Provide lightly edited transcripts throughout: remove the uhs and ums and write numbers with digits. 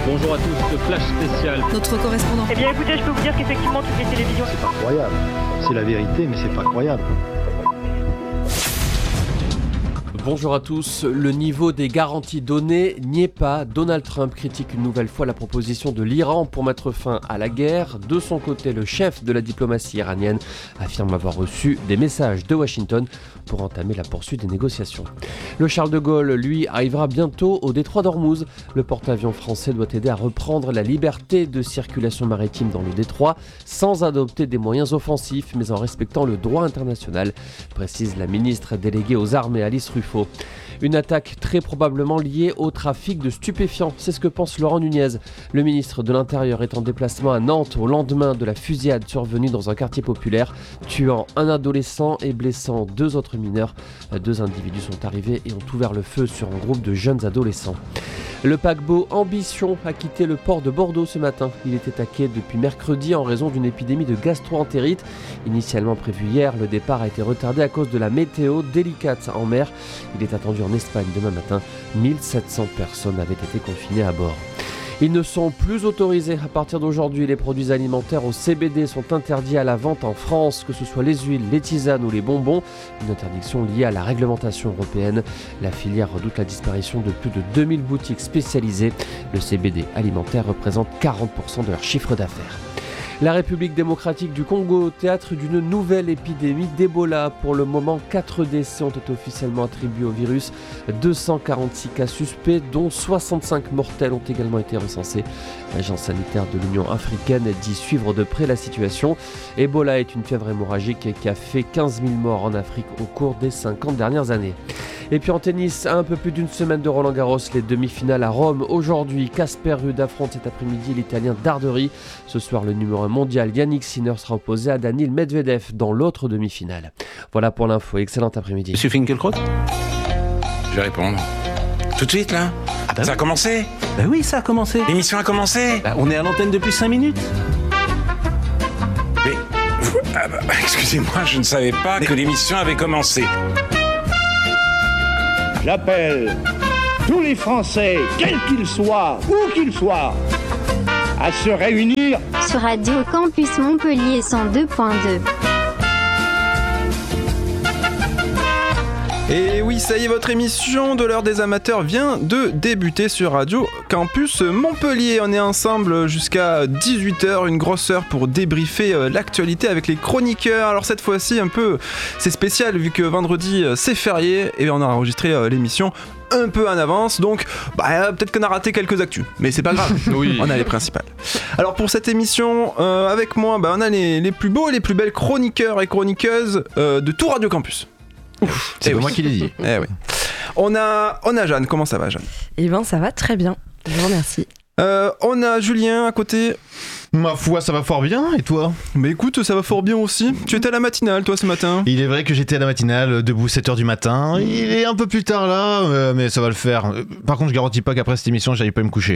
Bonjour à tous, flash spécial. Notre correspondant. Eh bien écoutez, je peux vous dire qu'effectivement toutes les télévisions... C'est pas croyable, c'est la vérité mais c'est pas croyable. Bonjour à tous. Le niveau des garanties données n'y est pas. Donald Trump critique une nouvelle fois la proposition de l'Iran pour mettre fin à la guerre. De son côté, le chef de la diplomatie iranienne affirme avoir reçu des messages de Washington pour entamer la poursuite des négociations. Le Charles de Gaulle, lui, arrivera bientôt au détroit d'Ormuz. Le porte-avions français doit aider à reprendre la liberté de circulation maritime dans le détroit sans adopter des moyens offensifs mais en respectant le droit international, précise la ministre déléguée aux armées Alice Ruffo. Une attaque très probablement liée au trafic de stupéfiants, c'est ce que pense Laurent Nunez. Le ministre de l'Intérieur est en déplacement à Nantes au lendemain de la fusillade survenue dans un quartier populaire, tuant un adolescent et blessant 2 autres mineurs. 2 individus sont arrivés et ont ouvert le feu sur un groupe de jeunes adolescents. Le paquebot Ambition a quitté le port de Bordeaux ce matin. Il était à quai depuis mercredi en raison d'une épidémie de gastro-entérite. Initialement prévu hier, le départ a été retardé à cause de la météo délicate en mer. Il est attendu en Espagne demain matin. 1700 personnes avaient été confinées à bord. Ils ne sont plus autorisés. À partir d'aujourd'hui, les produits alimentaires au CBD sont interdits à la vente en France, que ce soit les huiles, les tisanes ou les bonbons. Une interdiction liée à la réglementation européenne. La filière redoute la disparition de plus de 2000 boutiques spécialisées. Le CBD alimentaire représente 40% de leur chiffre d'affaires. La République démocratique du Congo, théâtre d'une nouvelle épidémie d'Ebola. Pour le moment, 4 décès ont été officiellement attribués au virus. 246 cas suspects, dont 65 mortels, ont également été recensés. L'agence sanitaire de l'Union africaine dit suivre de près la situation. Ebola est une fièvre hémorragique qui a fait 15 000 morts en Afrique au cours des 50 dernières années. Et puis en tennis, à un peu plus d'une semaine de Roland-Garros, les demi-finales à Rome. Aujourd'hui, Casper Ruud affronte cet après-midi l'Italien Dardery. Ce soir, le numéro 1 mondial Yannick Sinner sera opposé à Daniil Medvedev dans l'autre demi-finale. Voilà pour l'info, excellent après-midi. Monsieur Finkielkraut ? Je vais répondre. Tout de suite là ? Ça a commencé ? Bah oui, ça a commencé. L'émission a commencé ? Bah, on est à l'antenne depuis 5 minutes. Mais... excusez-moi, je ne savais pas que l'émission avait commencé. J'appelle tous les Français, quels qu'ils soient, où qu'ils soient, à se réunir sur Radio Campus Montpellier 102.2. Et oui, ça y est, votre émission de l'heure des amateurs vient de débuter sur Radio Campus Montpellier. On est ensemble jusqu'à 18h, une grosse heure pour débriefer l'actualité avec les chroniqueurs. Alors cette fois-ci, un peu, c'est spécial vu que vendredi c'est férié et on a enregistré l'émission un peu en avance, donc peut-être qu'on a raté quelques actus, mais c'est pas grave, oui. On a les principales. Alors pour cette émission, avec moi, on a les plus beaux et les plus belles chroniqueurs et chroniqueuses de tout Radio Campus. Ouf, c'est moi qui l'ai dit. Eh oui. On a Jeanne, comment ça va Jeanne ? Eh ben ça va très bien, je vous remercie. On a Julien à côté. Ma foi, ça va fort bien, et toi ? Mais écoute, ça va fort bien aussi. Tu étais à la matinale, toi, ce matin ? Il est vrai que j'étais à la matinale, debout 7h du matin. Il est un peu plus tard là, mais ça va le faire. Par contre, je garantis pas qu'après cette émission, j'aille pas me coucher.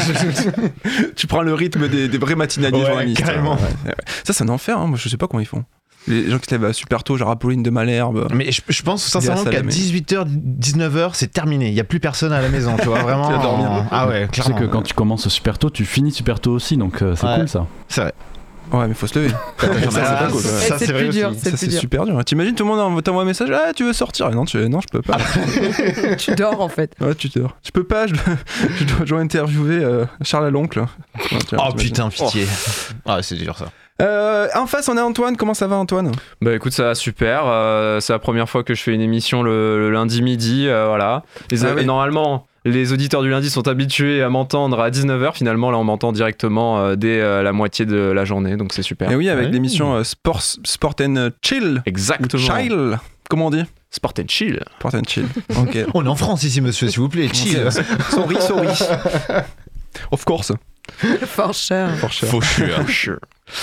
Tu prends le rythme des vrais matinaliers journalistes. Carrément. Ouais. Ça, c'est un enfer, hein. Moi, je sais pas comment ils font. Les gens qui se lèvent super tôt, genre Apolline de Malherbe. Mais je pense sincèrement qu'à 18h, 19h, c'est terminé. Il n'y a plus personne à la maison, tu vois, vraiment. Tu vas dormir. Ah ouais, clairement. Tu sais que quand tu commences super tôt, tu finis super tôt aussi, donc c'est cool ça. C'est vrai. Ouais, mais faut se lever. Ça, c'est pas cool. Ça, c'est plus dur. Ça, c'est super dur. T'imagines, tout le monde t'envoie un message. Ah, tu veux sortir ? Non, je peux pas. Tu dors en fait. Ouais, tu dors. Je peux pas, je dois interviewer Charles Aloncle. Oh putain, pitié. Ah, c'est dur ça. En face, on a Antoine. Comment ça va, Antoine ? Bah écoute, ça va super. C'est la première fois que je fais une émission le lundi midi. Voilà. Normalement, les auditeurs du lundi sont habitués à m'entendre à 19h. Finalement, là, on m'entend directement dès la moitié de la journée. Donc c'est super. Et oui, avec l'émission Sport and Chill. Exactement. Chill. Comment on dit ? Sport and Chill. Sport and Chill. Ok. On est en France ici, monsieur, s'il vous plaît. Chill. Sorry. Of course. For sure.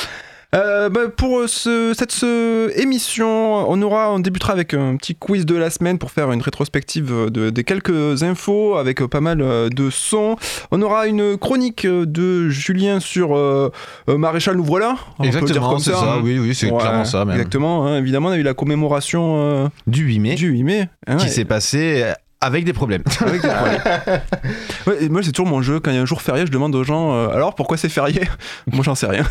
Pour cette émission, on débutera avec un petit quiz de la semaine pour faire une rétrospective des quelques infos avec pas mal de sons. On aura une chronique de Julien sur Maréchal nous voilà. Exactement, c'est ça. Oui, c'est clairement ça même. Exactement, hein, évidemment, on a eu la commémoration du 8 mai. Qui s'est passé avec des problèmes. Ouais, et moi, c'est toujours mon jeu. Quand il y a un jour férié, je demande aux gens alors pourquoi c'est férié. Moi, j'en sais rien.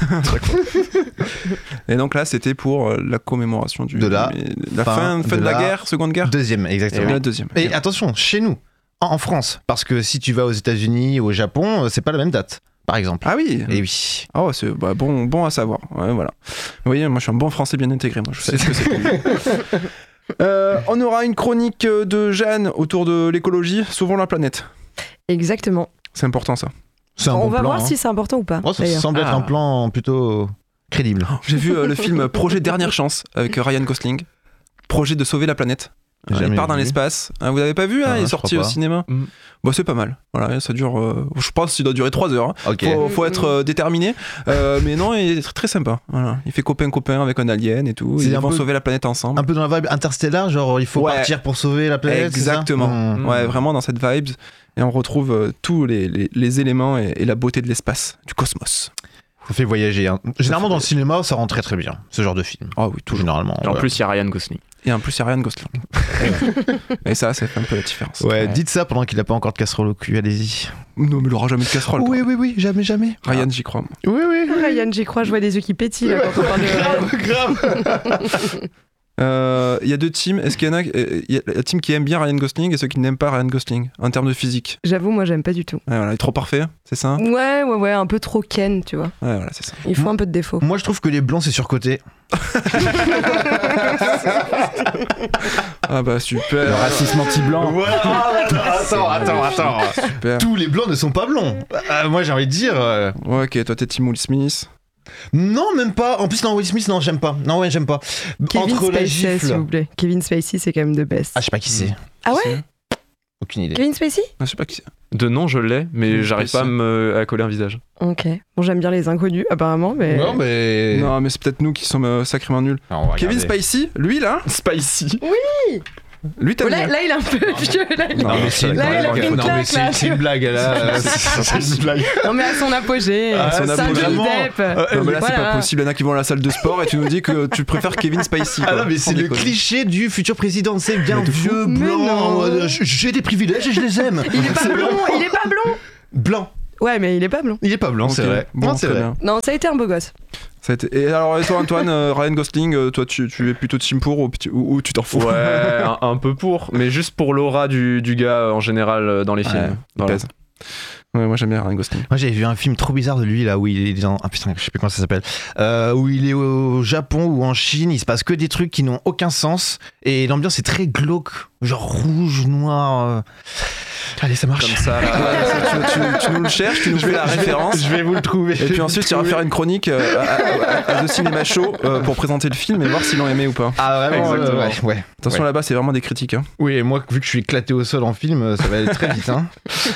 Et donc là, c'était pour la commémoration de la fin de la guerre, Seconde Guerre. Deuxième, exactement. La deuxième. Et attention, chez nous, en France, parce que si tu vas aux États-Unis ou au Japon, c'est pas la même date. Par exemple. Ah oui. Et oui. Oh, c'est bon à savoir. Ouais, voilà. Vous voyez, moi je suis un bon français bien intégré. Moi, je sais ce que c'est. On aura une chronique de Jeanne autour de l'écologie. Sauvons la planète. Exactement. C'est important ça. On va voir si c'est important ou pas. Ça semble être un plan plutôt crédible. J'ai vu le film Projet Dernière Chance avec Ryan Gosling. Projet de sauver la planète. Il part dans l'espace. Vous l'avez pas vu, il est sorti au cinéma. Bon, c'est pas mal. Voilà, ça dure. Je pense qu'il doit durer 3 heures. Okay. Faut être déterminé. Mais non, il est très, très sympa. Voilà. Il fait copain avec un alien et tout. Ils vont sauver la planète ensemble. Un peu dans la vibe interstellar, genre il faut partir pour sauver la planète. Exactement. Ouais, vraiment dans cette vibe. Et on retrouve tous les éléments et la beauté de l'espace, du cosmos. Ça fait voyager. Généralement dans le cinéma, ça rend très très bien, ce genre de film. Ah oui, tout généralement. Et en plus, il y a Ryan Gosling. Et en plus, il y a Ryan Gosling. Et ça fait un peu la différence. Ouais, dites ça pendant qu'il a pas encore de casserole au cul, allez-y. Non, mais il aura jamais de casserole. Oui, jamais. Ryan, j'y crois. Oui. Ryan, j'y crois, je vois des yeux qui pétillent là, quand on parle de Ryan. Grave. Il y a deux teams. Est-ce qu'il y en a la team qui aime bien Ryan Gosling et ceux qui n'aiment pas Ryan Gosling en termes de physique? J'avoue, moi j'aime pas du tout. Ouais, voilà, il est trop parfait, c'est ça? Ouais, un peu trop Ken, tu vois. Ouais, voilà, c'est ça. Il faut un peu de défaut. Moi je trouve que les blancs c'est surcoté. Ah bah super. Le racisme anti-blanc. Attends. Super. Tous les blancs ne sont pas blonds. Moi j'ai envie de dire. Ouais, ok, toi t'es Team Will Smith. Non, même pas. En plus, non, Will Smith, non, j'aime pas. J'aime pas. Kevin Entre la Spacey, gifle. s'il vous plaît. Kevin Spacey, c'est quand même the best. Ah, je sais pas qui c'est. Ah ouais? Aucune idée. Kevin Spacey? Je sais pas qui c'est. De nom, je l'ai, mais j'arrive pas à coller un visage. Ok. Bon, j'aime bien les inconnus, apparemment, mais. Non, mais c'est peut-être nous qui sommes sacrément nuls. Kevin Spacey, lui là? Spicy. Oui! Lui, t'as là, il est un peu vieux. Là, non, mais c'est une blague. C'est une blague, là. C'est une blague. Non, mais à son apogée. C'est un Johnny Depp. Non, mais là, c'est pas possible. Il y en a qui vont à la salle de sport et tu nous dis que tu préfères Kevin Spacey. Ah non, mais c'est le cliché du futur président. C'est bien vieux, blanc. J'ai des privilèges et je les aime. Il est pas blond. Blanc. Ouais, mais il est pas blond. Il est pas blanc, c'est vrai. Bon, c'est vrai. Non, ça a été un beau gosse. Et alors, toi, Antoine, Ryan Gosling, toi, tu es plutôt team pour ou tu t'en fous? Ouais, un peu pour, mais juste pour l'aura du gars en général dans les films. Il pèse. Ouais, moi j'aime bien Ryan Gosling. Moi j'avais vu un film trop bizarre de lui là où il est dans. Ah putain, je sais plus comment ça s'appelle. Où il est au Japon ou en Chine, il se passe que des trucs qui n'ont aucun sens et l'ambiance est très glauque, genre rouge, noir. Allez, ça marche. Comme ça, là. Tu nous le cherches, tu nous fais la référence. Je vais vous le trouver. Et puis ensuite, tu iras faire une chronique à The Cinema Show pour présenter le film et voir s'ils l'ont aimé ou pas. Ah, vraiment? Ouais. Attention, là-bas, c'est vraiment des critiques. Hein. Oui, et moi, vu que je suis éclaté au sol en film, ça va aller très vite. Hein.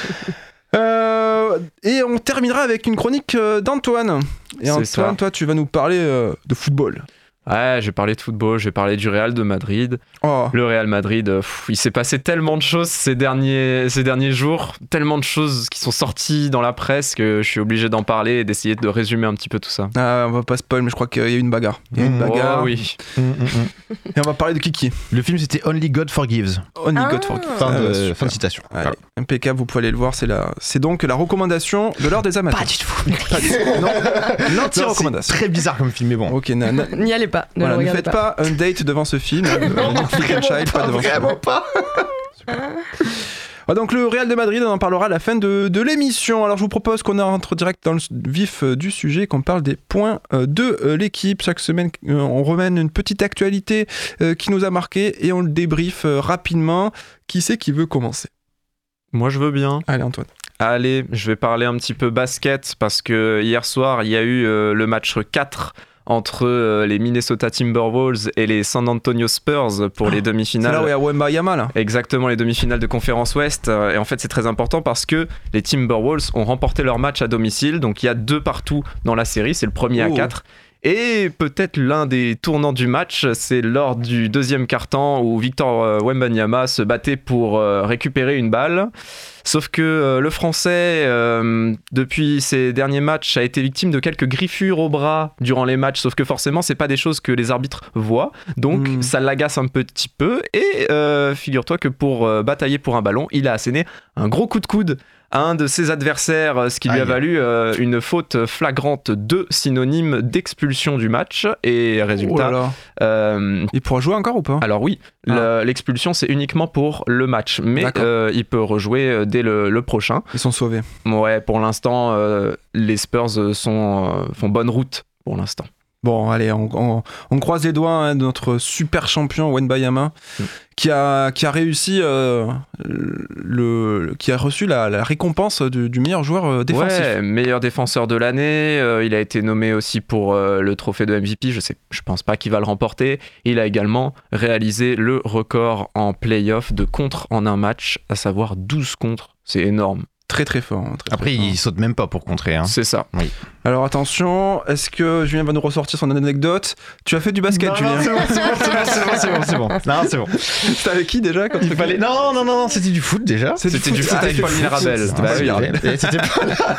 Et on terminera avec une chronique d'Antoine. Et Antoine, toi, tu vas nous parler de football. Ouais, je vais parler de football, je vais parler du Real de Madrid. Oh. Le Real Madrid, il s'est passé tellement de choses ces derniers jours, tellement de choses qui sont sorties dans la presse que je suis obligé d'en parler et d'essayer de résumer un petit peu tout ça. Ah, on va pas spoil, mais je crois qu'il y a eu une bagarre. Oh, oui. Et on va parler de Kiki. Le film c'était Only God Forgives. Only God Forgives. Fin de citation. Allez, impeccable, vous pouvez aller le voir. C'est donc la recommandation de l'heure des amateurs. Pas du tout. Non, l'anti-recommandation. C'est très bizarre comme film, mais bon. Ok, n'y allez pas. Ne faites pas un date devant ce film. Non, vraiment pas. Donc le Real de Madrid, on en parlera à la fin de l'émission. Alors je vous propose qu'on entre direct dans le vif du sujet, qu'on parle des points de l'équipe. Chaque semaine, on remène une petite actualité qui nous a marqué et on le débriefe rapidement. Qui c'est qui veut commencer? Moi je veux bien. Allez Antoine. Allez, je vais parler un petit peu basket parce que hier soir, il y a eu le match 4 entre les Minnesota Timberwolves et les San Antonio Spurs pour les demi-finales. C'est là où il y a Wembanyama là. Exactement, les demi-finales de conférence Ouest. Et en fait, c'est très important parce que les Timberwolves ont remporté leur match à domicile. Donc il y a 2 partout dans la série. C'est le premier à 4. Et peut-être l'un des tournants du match, c'est lors du deuxième quart-temps où Victor Wembanyama se battait pour récupérer une balle. Sauf que le Français, depuis ses derniers matchs, a été victime de quelques griffures au bras durant les matchs. Sauf que forcément, c'est pas des choses que les arbitres voient. Donc ça l'agace un petit peu. Et figure-toi que pour batailler pour un ballon, il a asséné un gros coup de coude à un de ses adversaires, ce qui lui a valu une faute flagrante 2 synonymes d'expulsion du match. Et résultat... il pourra jouer encore ou pas ? Alors oui, l'expulsion c'est uniquement pour le match, mais il peut rejouer dès le prochain. Ils sont sauvés. Ouais, pour l'instant, les Spurs font bonne route pour l'instant. Bon, allez, on croise les doigts de notre super champion Wembanyama qui a réussi, qui a reçu la récompense du meilleur joueur défensif. Ouais, meilleur défenseur de l'année. Il a été nommé aussi pour le trophée de MVP. Je pense pas qu'il va le remporter. Il a également réalisé le record en play-off de contres en un match, à savoir 12 contres. C'est énorme. Très très fort. Après, il saute même pas pour contrer. Hein. C'est ça. Oui. Alors attention, est-ce que Julien va nous ressortir son anecdote ? Tu as fait du basket, Julien ? Non, c'est bon. Non, c'est bon. C'était avec qui déjà quand il fallait... Non, c'était du foot déjà. C'était du foot avec Paul Mirabel. C'était pas...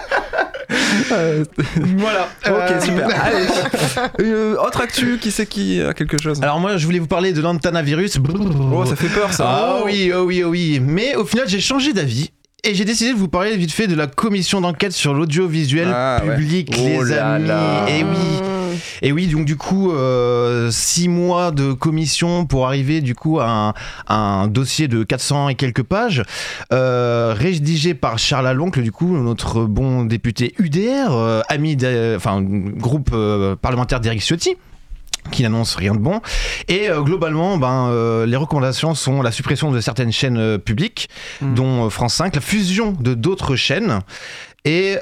Voilà. Ok, super. Allez. Autre actu, qui c'est qui a quelque chose ? Alors moi, je voulais vous parler de l'Antanavirus. Oh, ça fait peur ça. Ah oui. Mais au final, j'ai changé d'avis. Et j'ai décidé de vous parler vite fait de la commission d'enquête sur l'audiovisuel public, les amis. Et oui, donc du coup, 6 mois de commission pour arriver du coup à un dossier de 400 et quelques pages, rédigé par Charles Aloncle, du coup, notre bon député UDR, groupe parlementaire d'Éric Ciotti, qui n'annonce rien de bon. Et globalement, les recommandations sont la suppression de certaines chaînes publiques, dont France 5, la fusion de d'autres chaînes, et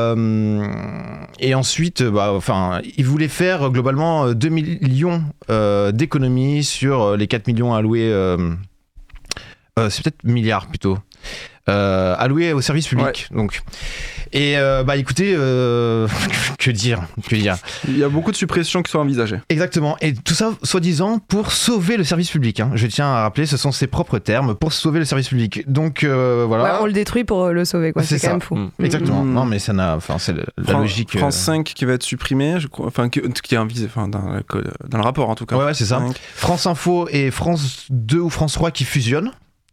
ensuite, il voulait faire globalement 2 millions d'économies sur les 4 millions alloués, c'est peut-être milliards plutôt, alloués au service public. Ouais. Donc. Et écoutez, que dire. Il y a beaucoup de suppressions qui sont envisagées. Exactement, et tout ça soi-disant pour sauver le service public. Hein. Je tiens à rappeler, ce sont ses propres termes, pour sauver le service public. Donc voilà. Ouais, on le détruit pour le sauver, quoi. C'est quand même fou. Exactement. Non, mais ça n'a, c'est la logique. France 5 qui va être supprimée, je crois, qui est invisé, dans le rapport en tout cas. Ouais, c'est ça. 5. France Info et France 2 ou France 3 qui fusionnent.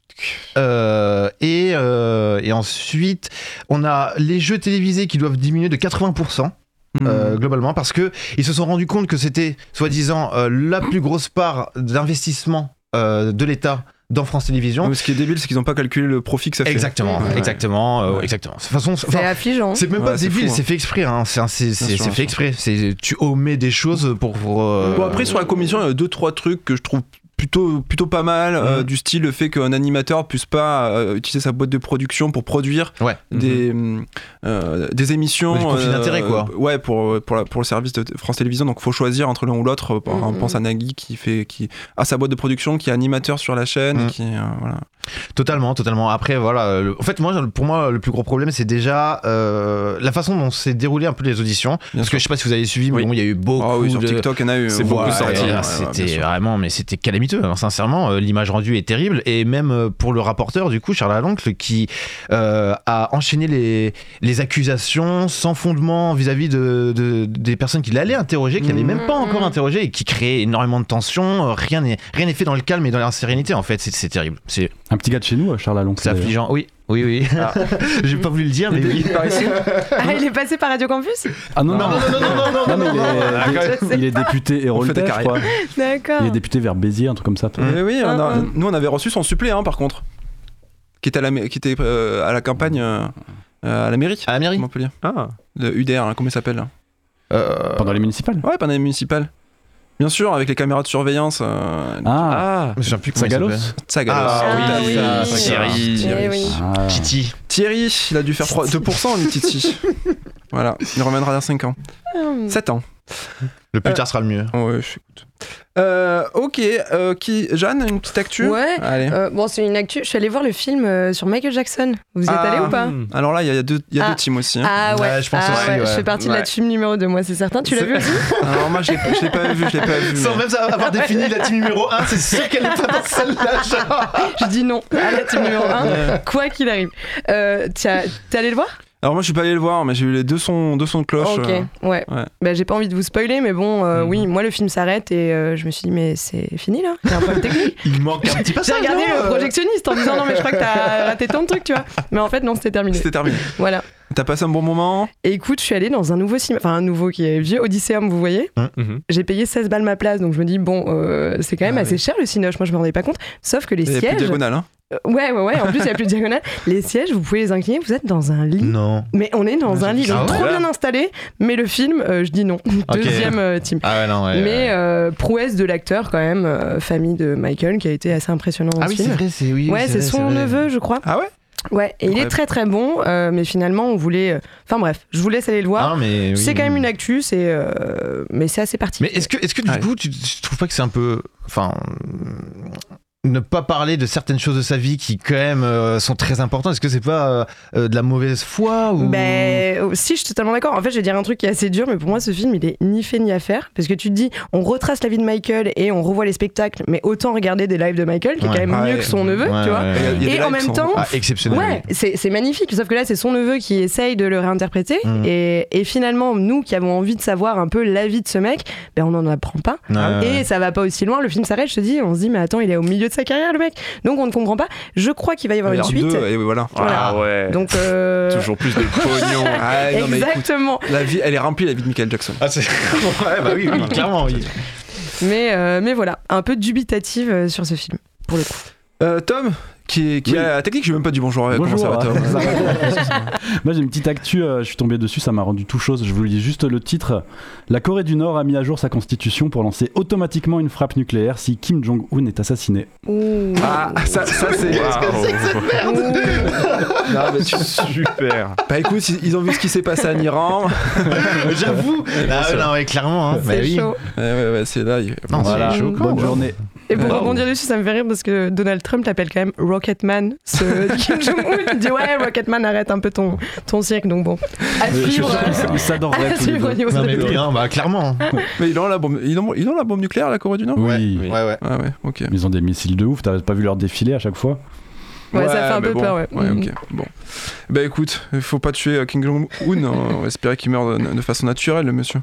Et ensuite on a les jeux télévisés qui doivent diminuer de 80% globalement, parce que ils se sont rendus compte que c'était soi-disant la plus grosse part d'investissement de l'État dans France Télévisions. Ce qui est débile, c'est qu'ils n'ont pas calculé le profit que ça fait. Exactement. De toute façon, c'est affligeant. C'est même pas débile, c'est fait exprès. Hein. C'est fait exprès. Tu omets des choses pour. Bon, après, sur la commission, il y a 2-3 trucs que je trouve plutôt pas mal, du style le fait qu'un animateur puisse pas utiliser sa boîte de production pour produire des émissions, du conflit d'intérêt, quoi. Ouais, pour le service de France Télévisions, donc faut choisir entre l'un ou l'autre. On pense à Nagui qui a sa boîte de production, qui est animateur sur la chaîne, qui voilà. Totalement. Après, voilà. En fait, pour moi, le plus gros problème, c'est déjà la façon dont s'est déroulé un peu les auditions. Parce que je sais pas si vous avez suivi, mais bon, il y a eu beaucoup sur TikTok, il y en a eu. C'est beaucoup sorti. C'était vraiment, mais c'était calamiteux. Alors, sincèrement, l'image rendue est terrible. Et même pour le rapporteur, du coup, Charles Aloncle, qui a enchaîné les accusations sans fondement vis-à-vis des personnes qu'il allait interroger, qu'il n'avait même pas encore interrogé, et qui créait énormément de tensions. Rien n'est fait dans le calme et dans la sérénité. En fait, c'est terrible. C'est un petit gars de chez nous, Charles Aloncle. C'est affligeant, oui. Ah. J'ai pas voulu le dire, mais oui. Il est passé par Radio Campus ? Ah non, il est député Héroltais, je crois. D'accord. Il est député vers Béziers, un truc comme ça. Oui, nous on avait reçu son suppléant par contre, qui était à la campagne à la mairie. À la mairie Montpellier. Le UDR, comment il s'appelle là Pendant les municipales. Ouais, pendant les municipales. Bien sûr, avec les caméras de surveillance. Je sais plus comment Tsagalos. Thierry, il a dû faire 2%, lui, Titi. Voilà, il reviendra dans 5 ans. 7 ans. Le plus tard sera le mieux. Ouais, j'écoute. Ok, Jeanne, une petite actu ? Ouais. Allez. Bon, c'est une actu. Je suis allée voir le film sur Michael Jackson. Vous y êtes allé ou pas ? Alors là, il y a deux teams aussi. Hein. Ah ouais, je pense aussi. Ouais. Je fais partie de la team numéro 2, moi, c'est certain. Tu l'as vu aussi ? Alors moi, je l'ai pas vu. Sans même avoir défini la team numéro 1, c'est sûr qu'elle n'est pas dans celle-là. Je dis non à la team numéro 1, quoi qu'il arrive. T'es allé le voir ? Alors moi je suis pas allé le voir, mais j'ai eu les deux sons de cloche. Ok, ouais. Bah, j'ai pas envie de vous spoiler, mais bon, oui, moi le film s'arrête et je me suis dit, mais c'est fini là, il y a un problème technique. Il manque un petit passage. J'ai regardé le projectionniste en disant non, mais je crois que t'as raté ton truc, tu vois. Mais en fait, non, c'était terminé. C'était terminé. Voilà. T'as passé un bon moment? Et écoute, je suis allée dans un nouveau cinéma, enfin un nouveau qui est vieux, Odysseum, vous voyez. J'ai payé 16 balles ma place, donc je me dis, bon, c'est quand même assez cher le Cinoche, moi je me rendais pas compte. Sauf que les sièges. Il y a plus de diagonale, hein. Ouais, en plus il y a plus de diagonale. Les sièges, vous pouvez les incliner, vous êtes dans un lit. Non. Mais on est dans un lit, donc trop bien installé, mais le film, je dis non. Deuxième team. Ah ouais, non, ouais. Mais prouesse de l'acteur quand même, famille de Michael, qui a été assez impressionnant dans ce film. Ah oui, c'est vrai, Ouais, c'est son neveu, je crois. Ah ouais? Ouais, et il est très très bon, mais finalement on voulait. Enfin bref, je vous laisse aller le voir. C'est quand même une actu, mais c'est assez particulier. Mais est-ce que du coup, tu trouves pas que c'est un peu. Enfin. Ne pas parler de certaines choses de sa vie qui quand même sont très importantes, est-ce que c'est pas de la mauvaise foi ou... Si, je suis totalement d'accord. En fait, je vais dire un truc qui est assez dur, mais pour moi ce film il est ni fait ni à faire, parce que tu te dis on retrace la vie de Michael et on revoit les spectacles, mais autant regarder des lives de Michael qui est quand même mieux que son neveu, tu vois. Et en même temps, exceptionnel. C'est magnifique, sauf que là c'est son neveu qui essaye de le réinterpréter et finalement nous qui avons envie de savoir un peu la vie de ce mec, on n'en apprend pas et ça va pas aussi loin. Le film s'arrête, je te dis, on se dit mais attends, il est au milieu de sa carrière le mec, donc on ne comprend pas. Je crois qu'il va y avoir une suite. Et voilà. Ah ouais. Donc toujours plus de pognon. Non, exactement. Écoute, la vie, elle est remplie, la vie de Michael Jackson. Oui, clairement, oui. Mais voilà, un peu dubitative sur ce film pour le coup. Tom, qui a la technique, j'ai même pas dit bonjour. Comment ça va, Tom? Moi j'ai une petite actu, je suis tombé dessus, ça m'a rendu tout chose. Je vous lis juste le titre. La Corée du Nord a mis à jour sa constitution pour lancer automatiquement une frappe nucléaire si Kim Jong-un est assassiné. Ah, ça c'est. Qu'est-ce que c'est que cette merde? Non, mais super. Bah écoute, ils ont vu ce qui s'est passé en Iran. J'avoue. Non, mais clairement. Hein. C'est chaud. Ouais, c'est là. Non, voilà. C'est chaud. Bonne journée. Et pour rebondir dessus, ça me fait rire parce que Donald Trump l'appelle quand même Rocketman, ce Kim Jong-un. Il dit ouais, Rocketman, arrête un peu ton cirque, donc bon. À suivre. Ils s'adoreraient tous les deux. Non, mais bien, clairement. Mais ils ont la bombe nucléaire, la Corée du Nord? Oui. Ouais, ok. Ils ont des missiles de ouf, t'as pas vu leur défilé à chaque fois? Ouais, ça fait un peu peur, ouais. Ouais, ok. Bon. Bah écoute, il faut pas tuer Kim Jong-un. On va espérer qu'il meurt de façon naturelle, le monsieur.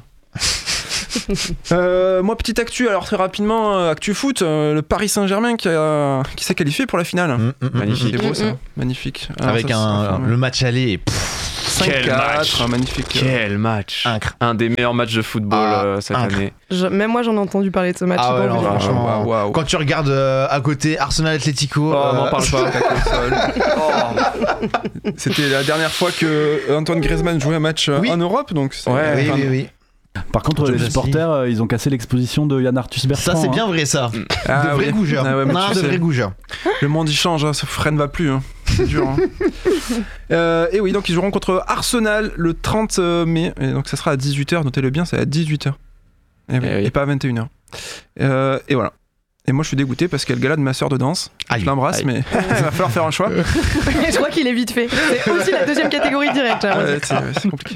Moi, petite actu, alors très rapidement, actu foot, le Paris Saint-Germain qui s'est qualifié pour la finale. Magnifique. C'est beau ça, magnifique. Alors, avec le match aller. 5-4, magnifique. Quel match. Un des meilleurs matchs de football cette année. Même moi j'en ai entendu parler de ce match. Franchement, wow. Quand tu regardes à côté Arsenal Atlético, m'en parle pas. C'était la dernière fois que Antoine Griezmann jouait un match en Europe, donc oui. Par contre, les supporters, ils ont cassé l'exposition de Yann Arthus Bertrand. Ça, c'est bien vrai, ça. De vrais goujats. De vrais goujats. Le monde y change, ce frein ne va plus. C'est dur. Et oui, donc ils joueront contre Arsenal le 30 mai. Et donc ça sera à 18h, notez-le bien, c'est à 18h. Et pas à 21h. Et voilà. Et moi je suis dégoûté parce qu'il y a le gala de ma sœur de danse. Je l'embrasse, mais il va falloir faire un choix. Je crois qu'il est vite fait. C'est aussi la deuxième catégorie directe. C'est compliqué.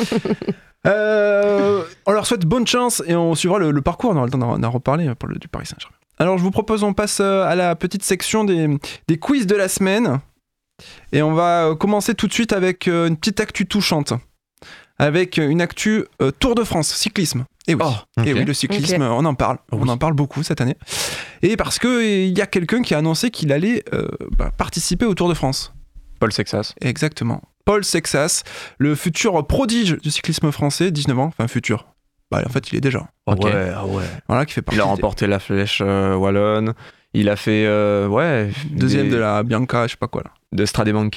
On leur souhaite bonne chance et on suivra le parcours. On aura le temps d'en reparler du Paris Saint-Germain. Alors je vous propose, on passe à la petite section des quiz de la semaine. Et on va commencer tout de suite avec une petite actu touchante. Avec une actu Tour de France, cyclisme. Et oui, et oui, le cyclisme, on en parle. On en parle beaucoup cette année. Et parce qu'il y a quelqu'un qui a annoncé qu'il allait participer au Tour de France. Paul Sexas. Exactement. Paul Sexas, le futur prodige du cyclisme français, 19 ans, enfin futur. En fait, il est déjà. Ouais. Voilà, qui fait partie. Il a remporté la Flèche wallonne. Il a fait deuxième de la Bianca, je sais pas quoi là. De Strade Bianche.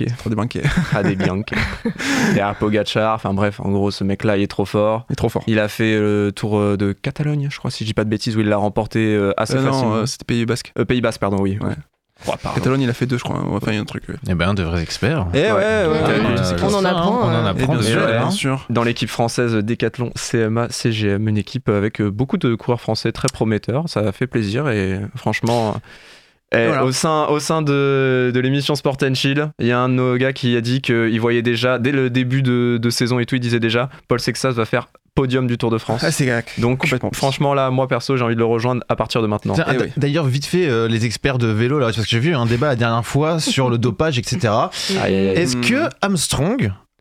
Et à Pogacar, enfin bref, en gros ce mec là il est trop fort. Il a fait le Tour de Catalogne, je crois, si je dis pas de bêtises, où il l'a remporté assez facilement. Non, c'était Pays Basque. Pays Basque, pardon, oui. Ouais. Catalogne, il a fait 2, je crois. Enfin, il y a un truc. Eh ben, de vrais experts. On en apprend. Bien sûr. Dans l'équipe française Décathlon CMA CGM, une équipe avec beaucoup de coureurs français très prometteurs. Ça fait plaisir et franchement. Au sein de l'émission Sport & Chill, il y a un de nos gars qui a dit qu'il voyait déjà, dès le début de saison et tout, il disait déjà Paul Sexas va faire podium du Tour de France. C'est gac. Donc franchement là, moi perso, j'ai envie de le rejoindre à partir de maintenant. D'ailleurs, vite fait, les experts de vélo, là, parce que j'ai vu un débat la dernière fois sur le dopage, etc. Est-ce que Armstrong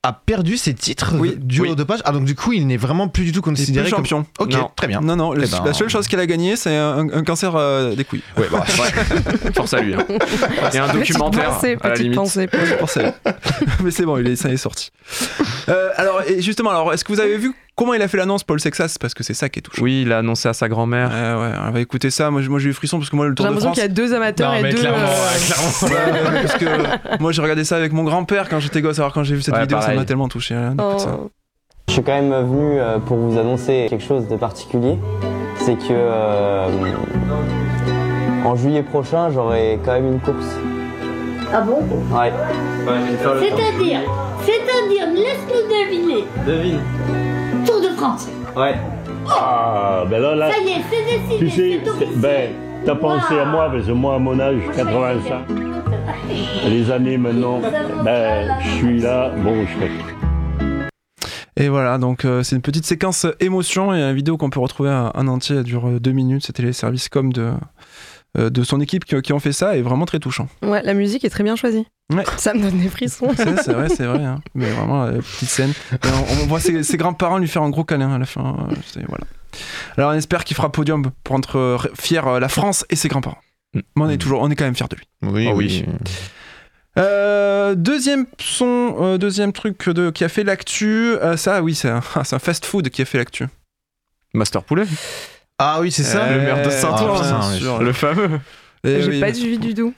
a perdu ses titres dû au dopage. Ah, donc du coup, il n'est vraiment plus du tout considéré comme champion. Ok, très bien. Non, la seule chose qu'elle a gagné, c'est un cancer des couilles. Ouais, bah, force à lui. Hein. Et un documentaire à la limite. Mais c'est bon, ça est sorti. Alors, est-ce que vous avez vu comment il a fait l'annonce, Paul Sexas? Parce que c'est ça qui est touchant. Oui, il a annoncé à sa grand-mère. Ouais, on va écouter ça. Moi j'ai eu frisson parce que moi, le Tour de France. J'ai l'impression qu'il y a 2 amateurs et 2. Clairement. Parce que moi, j'ai regardé ça avec mon grand-père quand j'étais gosse. Alors, quand j'ai vu cette vidéo, pareil. ça m'a tellement touché. Ça. Je suis quand même venu pour vous annoncer quelque chose de particulier. C'est que en juillet prochain, j'aurai quand même une course. Ah bon? Ouais. C'est-à-dire, laisse-nous deviner. Devine. Tour de France. Ouais. Ah, ben là, ça y est, c'est décidé. tu sais, c'est officiel. ben, t'as pensé à moi, parce que moi, à mon âge, 85, les années maintenant, ben, je suis là, bon, je fais. Et voilà, donc c'est une petite séquence émotion et une vidéo qu'on peut retrouver en entier, elle dure 2 minutes. C'était les services com de son équipe qui ont fait ça, et vraiment très touchant. Ouais, la musique est très bien choisie. Ouais. Ça me donne des frissons. C'est vrai. Hein. Mais vraiment, petite scène. Et on voit ses grands-parents lui faire un gros câlin à la fin. Voilà. Alors on espère qu'il fera podium pour rendre fier la France et ses grands-parents. Mais on est quand même fiers de lui. Oui. Deuxième truc qui a fait l'actu, c'est un fast-food qui a fait l'actu. Master Poulet. Ah oui, c'est ça. Le maire de Saint-Ouen, le fameux. J'ai pas suivi du tout. Oh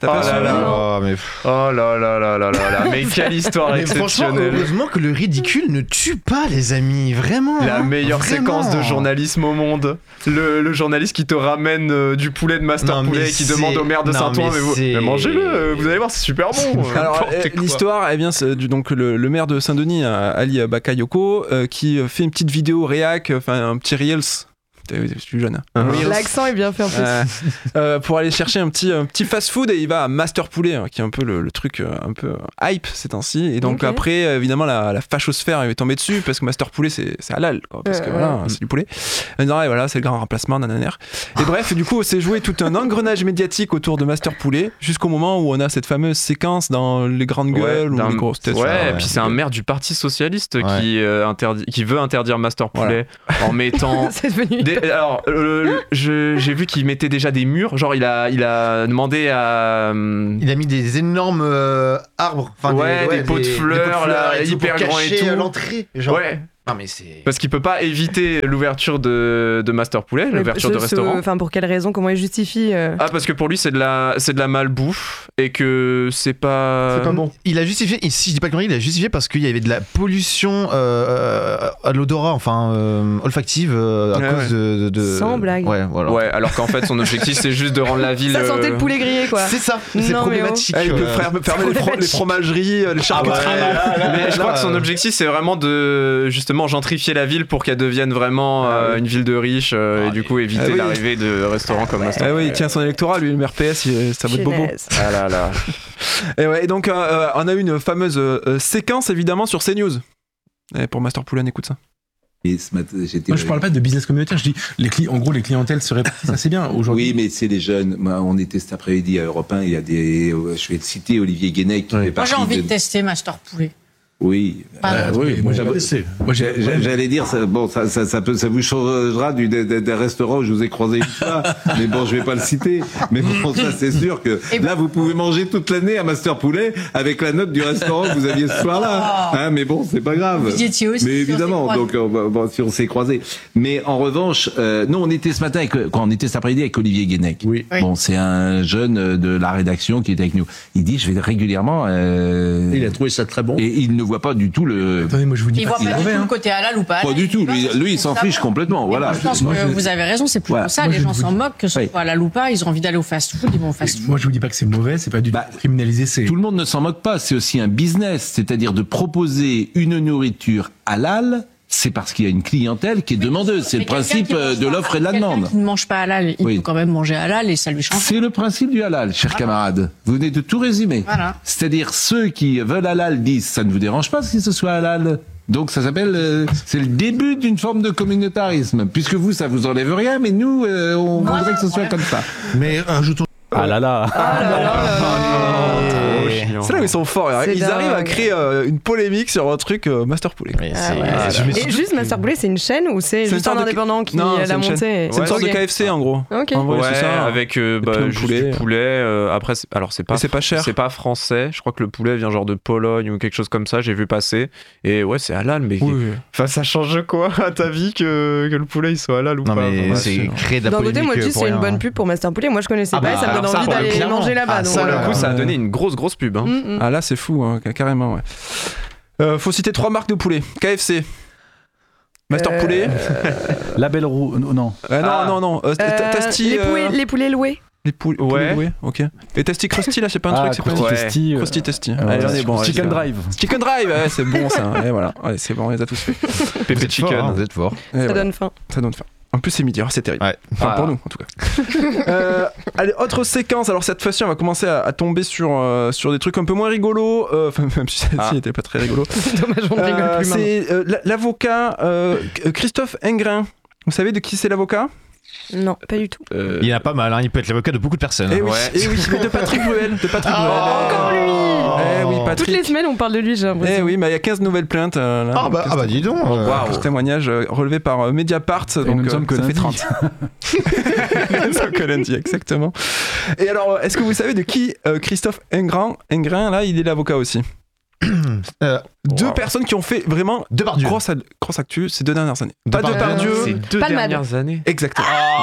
là là, mais quelle histoire exceptionnelle. Franchement, heureusement que le ridicule ne tue pas, les amis, vraiment. La meilleure vraiment. séquence de journalisme au monde. Le journaliste qui te ramène du poulet de Master Poulet et qui demande au maire de Saint-Ouen, mais mangez-le, vous allez voir, c'est super bon. Alors, l'histoire, c'est donc le maire de Saint-Denis, Ali Bakayoko, qui fait une petite vidéo réac, un petit Reels. Je suis jeune. L'accent est bien fait en plus. Pour aller chercher un petit fast-food, et il va à Master Poulet, qui est un peu le truc un peu hype ces temps-ci. Et donc après, évidemment, la fachosphère est tombée dessus, parce que Master Poulet, c'est halal, quoi, parce que voilà, c'est du poulet. Et voilà, c'est le grand remplacement, nananaire. Et bref, du coup, c'est joué tout un engrenage médiatique autour de Master Poulet, jusqu'au moment où on a cette fameuse séquence dans les grandes gueules ou les grosses têtes. Ouais, et puis c'est un maire du Parti Socialiste qui veut interdire Master Poulet en mettant... C'est devenu... Alors, j'ai vu qu'il mettait déjà des murs. Genre, il a demandé à. Il a mis des énormes arbres. Des pots de fleurs, là, hyper grands et tout. L'entrée. Genre... Ouais. Non, mais c'est... Parce qu'il peut pas éviter l'ouverture de Master Poulet, l'ouverture de restaurant. Enfin, pour quelle raison? Comment il justifie Ah, parce que pour lui, c'est de la malbouffe et que c'est pas bon. Il a justifié, si je dis pas de conneries, il a justifié parce qu'il y avait de la pollution à l'odorat, olfactive, à cause de. Sans blague. Ouais, voilà. Ouais, alors qu'en fait, son objectif, c'est juste de rendre la ville. Ça sentait le poulet grillé, quoi. C'est ça, c'est problématique. Il peut fermer les fromageries, les charcuteries. Mais je crois que son objectif, c'est vraiment de justement gentrifier la ville pour qu'elle devienne vraiment une ville de riches et du coup éviter l'arrivée de restaurants comme Master. Ah oui, il tient son électorat, lui, le maire PS, ça va être bobo. Ah là là. Et donc on a eu une fameuse séquence évidemment sur CNews. Et pour Master Poulet, on écoute ça. Moi, je parle pas de business communautaire, je dis en gros les clientèles se répartissent assez bien aujourd'hui. Oui, mais c'est les jeunes. Moi, on était cet après-midi à Europe 1, il y a je vais te citer Olivier Guénec qui fait partie. Moi, j'ai envie de tester Master Poulet. Oui, moi j'allais dire, ça vous changera d'un restaurant où je vous ai croisé une fois, mais bon, je vais pas le citer. Mais bon, ça c'est sûr que là, vous pouvez manger toute l'année à Master Poulet avec la note du restaurant que vous aviez ce soir-là. Hein, mais bon, c'est pas grave. Vous y étiez aussi. Mais évidemment, donc si on s'est croisés. Mais en revanche, nous on était ce matin on était cet après-midi avec Olivier Guénec. Oui. Bon, c'est un jeune de la rédaction qui était avec nous. Il dit, je vais régulièrement. Il a trouvé ça très bon. Et il ne voit pas du tout le. Attendez, moi je vous dis pas. Il voit pas du tout le côté halal ou pas. Pas du tout. Lui, il s'en fiche complètement. Voilà. Je pense que vous avez raison. C'est plutôt ça. Les gens s'en moquent, que ce soit halal ou pas. Ils ont envie d'aller au fast-food. Ils vont au fast-food. Moi, je vous dis pas que c'est mauvais. C'est pas du tout criminalisé. Tout le monde ne s'en moque pas. C'est aussi un business, c'est-à-dire de proposer une nourriture halal. C'est parce qu'il y a une clientèle qui est demandeuse. C'est le principe de l'offre et de la demande. Quelqu'un qui ne mange pas halal, il peut quand même manger halal et ça lui change. C'est le principe du halal, chers camarades. Vous venez de tout résumer. Voilà. C'est-à-dire, ceux qui veulent halal disent, ça ne vous dérange pas si ce soit halal. Donc ça s'appelle, c'est le début d'une forme de communautarisme. Puisque vous, ça vous enlève rien, mais nous, on voudrait que ce soit comme ça. Mais ajoutons... Ah là là. C'est là où ils sont forts. Ils arrivent à créer une polémique sur un truc Master Poulet. Et juste Master Poulet, c'est une chaîne ou c'est juste un indépendant qui l'a monté? C'est une sorte de KFC en gros. Ok. C'est ça, avec juste du poulet. Après, alors c'est pas cher. C'est pas français. Je crois que le poulet vient genre de Pologne ou quelque chose comme ça. J'ai vu passer. Et ouais, c'est halal, mais enfin, ça change quoi à ta vie que le poulet il soit halal ou pas? Non mais c'est créer de la polémique. D'un côté, moi je dis c'est une bonne pub pour Master Poulet. Moi je connaissais pas et ça me donne envie d'aller manger là-bas. Ça, le coup, ça a donné une grosse pub. Ah là, c'est fou, carrément. Ouais. Faut citer 3 marques de poulet. KFC. Master Poulet. La Belle Roue. Non. Non. Tasty. Les poulets loués. Les poulets loués, ok. Et Tasty Krusty, là, c'est pas un truc, c'est pas Tasty. Krusty Tasty. Allez, on est bon. Chicken Drive. Chicken Drive, ouais, c'est bon ça. Et voilà, ouais, c'est bon, on les a tous fait. Pépé Chicken. Vous êtes fort. Ça donne faim. En plus, c'est midi, c'est terrible. Ouais. Enfin, pour nous, en tout cas. Allez, autre séquence. Alors, cette fois-ci, on va commencer à tomber sur des trucs un peu moins rigolos. Enfin, même si celle-ci n'était pas très rigolo. Dommage, on ne rigole plus. C'est l'avocat Christophe Ingrin. Vous savez de qui c'est l'avocat ? Non, pas du tout. Il y en a pas mal, il peut être l'avocat de beaucoup de personnes. Et oui, mais de Patrick Bruel. Encore lui. Oui, Patrick. Toutes les semaines, on parle de lui, j'ai l'impression. Oui, mais il y y a 15 nouvelles plaintes. Là, bah dis donc. Ce témoignage relevé par Mediapart. Donc, ça fait 30. Nous sommes que lundi, exactement. Et alors, est-ce que vous savez de qui Christophe Ingrin, là, il est l'avocat aussi? Deux personnes qui ont fait vraiment grosse actu ces 2 dernières années. Pas Depardieu, ces 2 dernières années. Exactement.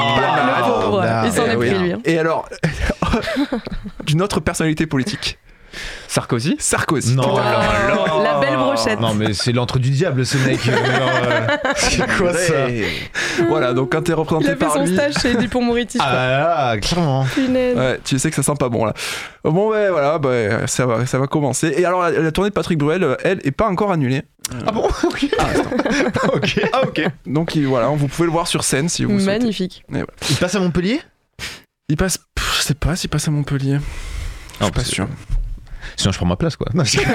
Il s'en est pris lui. Et alors, d'une autre personnalité politique. Sarkozy. Non. La belle brochette. Non mais c'est l'antre du diable ce mec. C'est quoi ça? Voilà, donc quand t'es représenté par lui. Il a fait son stage chez Dupond-Moretti. Ah clairement. Ouais, tu sais que ça sent pas bon là. Bon ouais, voilà, ça va commencer. Et alors la tournée de Patrick Bruel, elle est pas encore annulée. Ah bon? Ok. Ok. Donc voilà, vous pouvez le voir sur scène si vous souhaitez. Magnifique. Voilà. Il passe à Montpellier? Je sais pas s'il passe à Montpellier. Je suis pas sûr. Sinon je prends ma place quoi.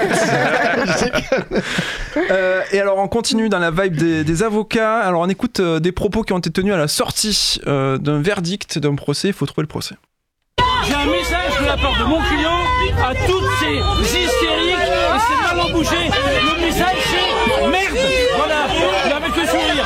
Et alors on continue dans la vibe des avocats. Alors on écoute des propos qui ont été tenus à la sortie d'un verdict d'un procès. Il faut trouver le procès. J'ai un message de la part de mon client à toutes ces hystériques et ces mal embouchés. Le message c'est merde. Voilà, mais avec le sourire.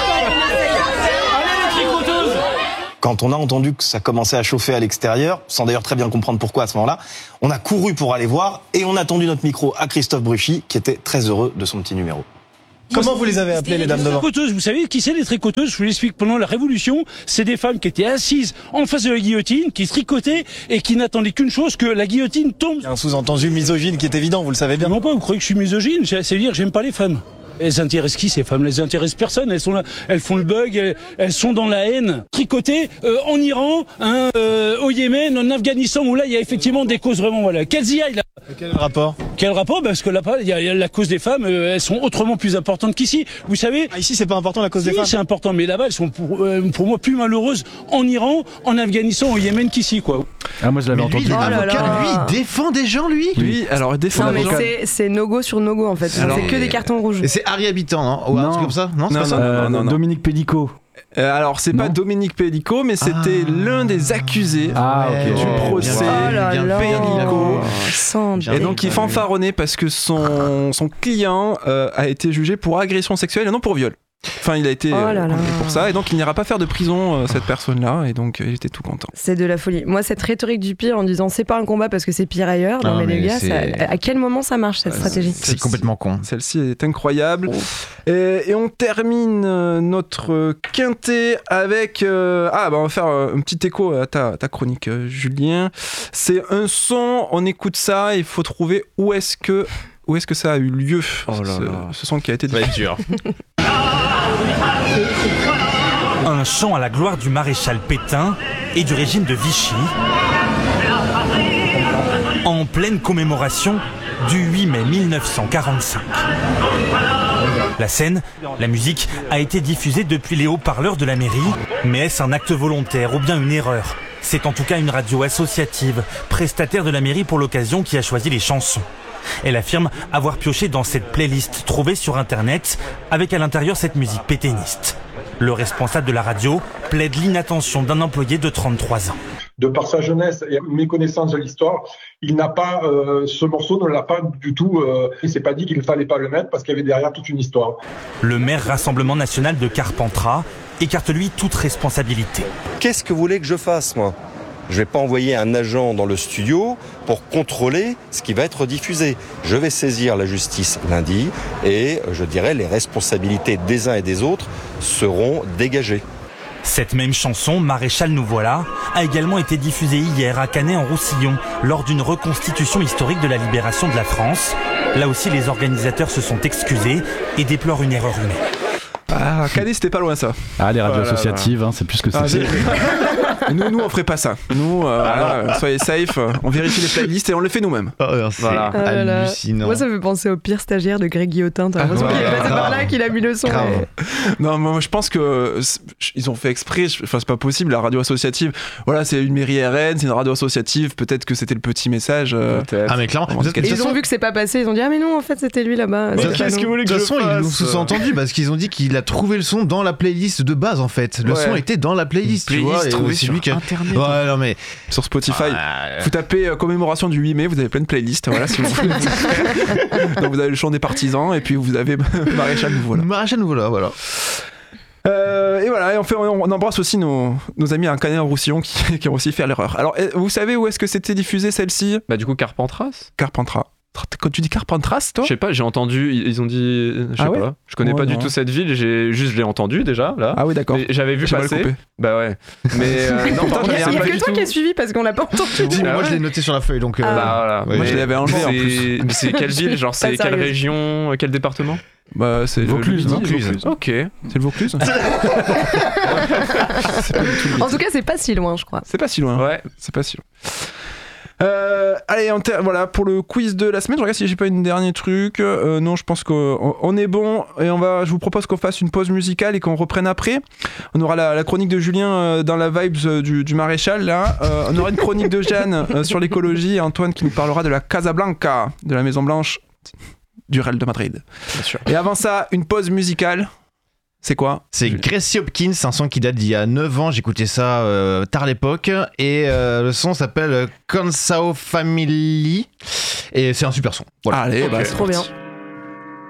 Allez les tricoteuses. Quand on a entendu que ça commençait à chauffer à l'extérieur, sans d'ailleurs très bien comprendre pourquoi à ce moment-là, on a couru pour aller voir et on a tendu notre micro à Christophe Bruchy, qui était très heureux de son petit numéro. Comment vous les avez appelées, les dames devant? Tricoteuses, vous savez qui c'est les tricoteuses? Je vous l'explique, pendant la Révolution, c'est des femmes qui étaient assises en face de la guillotine, qui tricotaient et qui n'attendaient qu'une chose, que la guillotine tombe. Il y a un sous-entendu misogyne qui est évident, vous le savez bien. Non pas, vous croyez que je suis misogyne? C'est-à-dire, j'aime pas les femmes. Elles intéressent qui ces femmes? Elles intéressent personne. Elles sont là, elles font le bug, elles sont dans la haine. Tricotées en Iran, au Yémen, en Afghanistan, où là il y a effectivement des causes vraiment voilà. Qu'elles y aillent là. Quel rapport? Quel rapport? Parce que là-bas, il y a la cause des femmes, elles sont autrement plus importantes qu'ici. Vous savez. Ici, c'est pas important la cause des femmes. C'est important, mais là-bas, elles sont pour moi plus malheureuses en Iran, en Afghanistan, au Yémen qu'ici, quoi. Ah moi je l'avais entendu. Lui, il défend des gens lui. Lui, alors il défend. Non mais c'est no go sur no go en fait. C'est que des cartons rouges. Et c'est Harry Habitant, non? Ou un truc comme ça? Non, c'est pas ça. Non. Dominique Pellico. Alors c'est pas Dominique Pellico, mais c'était l'un des accusés du procès Pellico. Et donc il fanfaronnait parce que son client a été jugé pour agression sexuelle et non pour viol. Enfin, il a été condamné pour ça, et donc il n'ira pas faire de prison, cette personne-là, et donc il était tout content. C'est de la folie. Moi, cette rhétorique du pire en disant c'est pas un combat parce que c'est pire ailleurs, non mais les gars, à quel moment ça marche cette stratégie? C'est complètement con. Celle-ci est incroyable. Et on termine notre quintet avec. On va faire un petit écho à ta chronique, Julien. C'est un son, on écoute ça, il faut trouver où est-ce que ça a eu lieu, ce son qui a été dur. Un chant à la gloire du maréchal Pétain et du régime de Vichy en pleine commémoration du 8 mai 1945. La scène, la musique a été diffusée depuis les haut-parleurs de la mairie, mais est-ce un acte volontaire ou bien une erreur? C'est en tout cas une radio associative, prestataire de la mairie pour l'occasion, qui a choisi les chansons. Elle affirme avoir pioché dans cette playlist trouvée sur internet avec à l'intérieur cette musique pétainiste. Le responsable de la radio plaide l'inattention d'un employé de 33 ans. De par sa jeunesse et mes connaissances de l'histoire, il n'a pas, ce morceau ne l'a pas du tout, il s'est pas dit qu'il ne fallait pas le mettre parce qu'il y avait derrière toute une histoire. Le maire Rassemblement National de Carpentras écarte lui toute responsabilité. Qu'est-ce que vous voulez que je fasse, moi ? Je ne vais pas envoyer un agent dans le studio pour contrôler ce qui va être diffusé. Je vais saisir la justice lundi et je dirais les responsabilités des uns et des autres seront dégagées. Cette même chanson, Maréchal nous voilà, a également été diffusée hier à Canet-en-Roussillon lors d'une reconstitution historique de la libération de la France. Là aussi, les organisateurs se sont excusés et déplorent une erreur humaine. Ah, Canet, c'était pas loin ça. Ah, les radios associatives, hein, c'est plus que c'est. Nous, on ferait pas ça. Nous, soyez safe, on vérifie les playlists et on les fait nous-mêmes. C'est hallucinant. Moi, ça me fait penser au pire stagiaire de Greg Guillotin. T'as l'impression qu'il est passé par là, qu'il a mis le son. Non, moi, je pense que ils ont fait exprès. Enfin, c'est pas possible. La radio associative, voilà, c'est une mairie RN, c'est une radio associative. Peut-être que c'était le petit message. Ah, mais clairement. Ils ont vu que c'est pas passé. Ils ont dit ah mais non, en fait, c'était lui là-bas. Qu'est-ce que vous voulez que je fasse ? De toute façon, ils l'ont sous-entendu parce qu'ils ont dit qu'il a trouvé le son dans la playlist de base en fait. Le son était dans la playlist, tu vois. Et c'est lui qui a Internet. Ouais, non, mais sur Spotify, vous tapez commémoration du 8 mai, vous avez plein de playlists. Voilà, si vous voulez. Donc vous avez le chant des partisans et puis vous avez Maréchal nous voilà. Maréchal nous voilà. Et voilà, et on embrasse aussi nos amis à Canet-en-Roussillon qui ont aussi fait l'erreur. Alors, vous savez où est-ce que c'était diffusé celle-ci ? Bah du coup Carpentras. Quand tu dis Carpentras, toi ? Je sais pas, j'ai entendu, ils ont dit, je sais pas, je connais pas du tout cette ville, je l'ai entendu déjà là. Ah oui, d'accord. J'avais vu passer. Bah ouais. Mais non, par contre, il y a que toi qui as suivi parce qu'on l'a pas entendu. Moi, je l'ai noté sur la feuille, donc. Bah voilà. Moi, je l'avais enlevé en plus. Mais c'est quelle ville, genre c'est quelle région, quel département ? Bah c'est Vaucluse. Ok. C'est le Vaucluse. En tout cas, c'est pas si loin, je crois. C'est pas si loin. Ouais. C'est pas si loin. Allez, voilà pour le quiz de la semaine. Je regarde si j'ai pas une dernier truc. Non, je pense qu'on est bon et je vous propose qu'on fasse une pause musicale et qu'on reprenne après. On aura la chronique de Julien dans la vibes du Maréchal là. On aura une chronique de Jeanne sur l'écologie et Antoine qui nous parlera de la Casablanca, de la Maison Blanche du Real de Madrid. Bien sûr. Et avant ça, une pause musicale. C'est quoi ? C'est Gracie Hopkins, un son qui date d'il y a 9 ans. J'écoutais ça tard l'époque. Et le son s'appelle Consao Family. Et c'est un super son. Voilà. Allez, c'est trop bien.